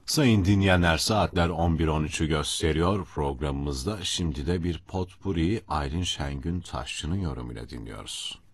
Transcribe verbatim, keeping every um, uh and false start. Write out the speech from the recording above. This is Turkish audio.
Sayın dinleyenler, saatler on bir on üçü gösteriyor. Programımızda şimdi de bir potpurri Aylin Şengün Taşçı'nın yorumuyla dinliyoruz.